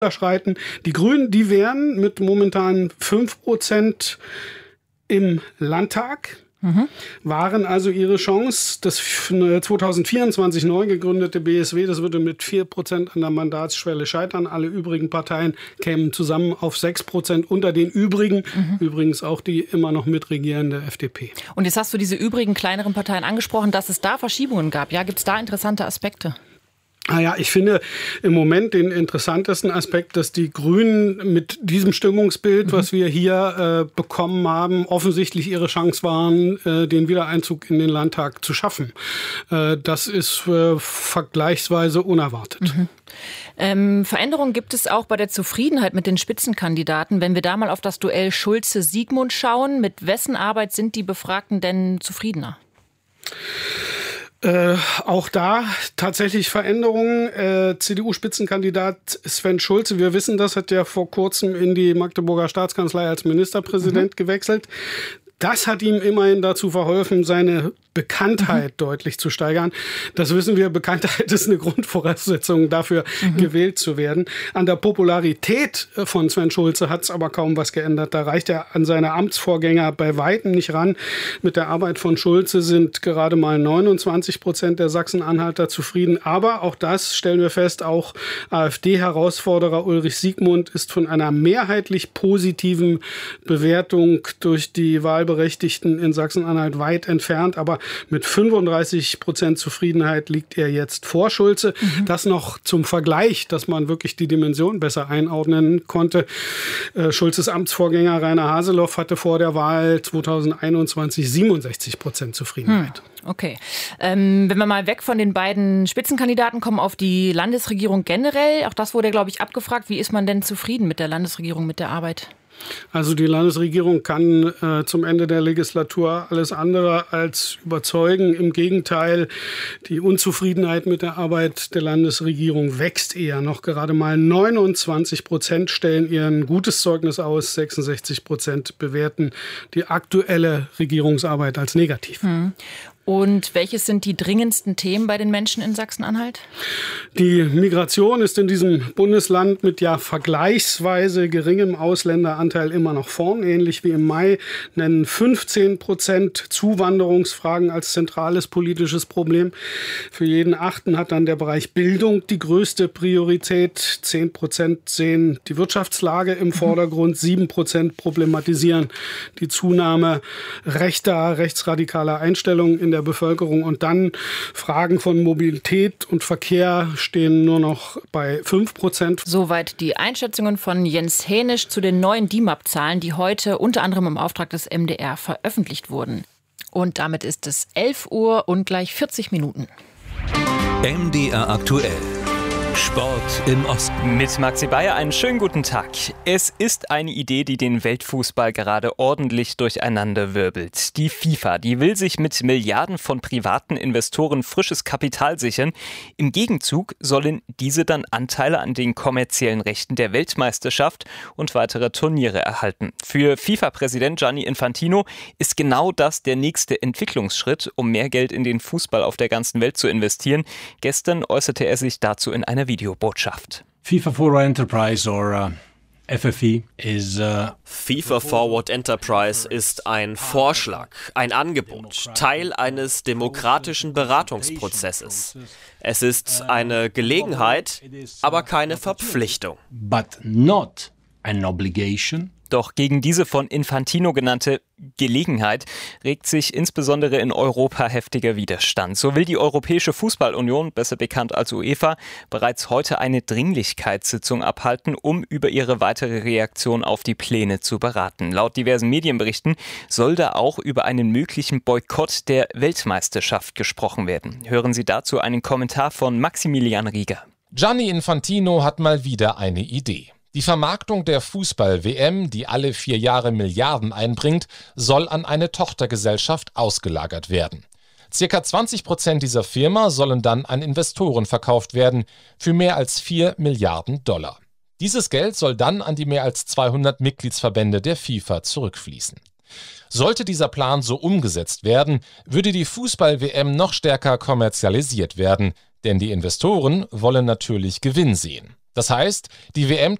unterschreiten. Die Grünen, die wären mit momentan 5% im Landtag. Waren also ihre Chance. Das 2024 neu gegründete BSW, das würde mit 4% an der Mandatsschwelle scheitern. Alle übrigen Parteien kämen zusammen auf 6% unter den übrigen. Übrigens auch die immer noch mitregierende FDP. Und jetzt hast du diese übrigen kleineren Parteien angesprochen, dass es da Verschiebungen gab. Ja, gibt es da interessante Aspekte? Naja, ich finde im Moment den interessantesten Aspekt, dass die Grünen mit diesem Stimmungsbild, was wir hier bekommen haben, offensichtlich ihre Chance waren, den Wiedereinzug in den Landtag zu schaffen. Das ist vergleichsweise unerwartet. Veränderungen gibt es auch bei der Zufriedenheit mit den Spitzenkandidaten. Wenn wir da mal auf das Duell Schulze-Siegmund schauen, mit wessen Arbeit sind die Befragten denn zufriedener? Auch da tatsächlich Veränderungen. CDU-Spitzenkandidat Sven Schulze, wir wissen das, hat ja vor kurzem in die Magdeburger Staatskanzlei als Ministerpräsident gewechselt. Das hat ihm immerhin dazu verholfen, seine Bekanntheit deutlich zu steigern. Das wissen wir, Bekanntheit ist eine Grundvoraussetzung dafür, gewählt zu werden. An der Popularität von Sven Schulze hat es aber kaum was geändert. Da reicht er an seine Amtsvorgänger bei Weitem nicht ran. Mit der Arbeit von Schulze sind gerade mal 29% der Sachsen-Anhalter zufrieden. Aber auch das stellen wir fest, auch AfD-Herausforderer Ulrich Siegmund ist von einer mehrheitlich positiven Bewertung durch die Wahlberechtigten in Sachsen-Anhalt weit entfernt. Aber mit 35% Zufriedenheit liegt er jetzt vor Schulze. Das noch zum Vergleich, dass man wirklich die Dimension besser einordnen konnte. Schulzes Amtsvorgänger Rainer Haseloff hatte vor der Wahl 2021 67% Zufriedenheit. Okay. Wenn wir mal weg von den beiden Spitzenkandidaten kommen auf die Landesregierung generell, auch das wurde, glaube ich, abgefragt. Wie ist man denn zufrieden mit der Landesregierung, mit der Arbeit? Also die Landesregierung kann zum Ende der Legislatur alles andere als überzeugen. Im Gegenteil, die Unzufriedenheit mit der Arbeit der Landesregierung wächst eher noch. Gerade mal 29% stellen ihr ein gutes Zeugnis aus, 66% bewerten die aktuelle Regierungsarbeit als negativ. Und welches sind die dringendsten Themen bei den Menschen in Sachsen-Anhalt? Die Migration ist in diesem Bundesland mit ja vergleichsweise geringem Ausländeranteil immer noch vorn. Ähnlich wie im Mai nennen 15% Zuwanderungsfragen als zentrales politisches Problem. Für jeden Achten hat dann der Bereich Bildung die größte Priorität. 10% sehen die Wirtschaftslage im Vordergrund, 7% problematisieren die Zunahme rechtsradikaler Einstellungen in der Bevölkerung, und dann Fragen von Mobilität und Verkehr stehen nur noch bei 5%. Soweit die Einschätzungen von Jens Hänisch zu den neuen DIMAP-Zahlen, die heute unter anderem im Auftrag des MDR veröffentlicht wurden. Und damit ist es 11 Uhr und gleich 40 Minuten. MDR aktuell. Sport im Osten. Mit Maxi Bayer einen schönen guten Tag. Es ist eine Idee, die den Weltfußball gerade ordentlich durcheinander wirbelt. Die FIFA, die will sich mit Milliarden von privaten Investoren frisches Kapital sichern. Im Gegenzug sollen diese dann Anteile an den kommerziellen Rechten der Weltmeisterschaft und weitere Turniere erhalten. Für FIFA-Präsident Gianni Infantino ist genau das der nächste Entwicklungsschritt, um mehr Geld in den Fußball auf der ganzen Welt zu investieren. Gestern äußerte er sich dazu in einer Videobotschaft. FIFA Forward Enterprise or FFE is FIFA Forward Enterprise ist ein Vorschlag, ein Angebot, Teil eines demokratischen Beratungsprozesses. Es ist eine Gelegenheit, aber keine Verpflichtung. but not an obligation. Doch gegen diese von Infantino genannte Gelegenheit regt sich insbesondere in Europa heftiger Widerstand. So will die Europäische Fußballunion, besser bekannt als UEFA, bereits heute eine Dringlichkeitssitzung abhalten, um über ihre weitere Reaktion auf die Pläne zu beraten. Laut diversen Medienberichten soll da auch über einen möglichen Boykott der Weltmeisterschaft gesprochen werden. Hören Sie dazu einen Kommentar von Maximilian Rieger. Gianni Infantino hat mal wieder eine Idee. Die Vermarktung der Fußball-WM, die alle 4 Jahre Milliarden einbringt, soll an eine Tochtergesellschaft ausgelagert werden. Circa 20% dieser Firma sollen dann an Investoren verkauft werden, für mehr als 4 Milliarden $. Dieses Geld soll dann an die mehr als 200 Mitgliedsverbände der FIFA zurückfließen. Sollte dieser Plan so umgesetzt werden, würde die Fußball-WM noch stärker kommerzialisiert werden, denn die Investoren wollen natürlich Gewinn sehen. Das heißt, die WM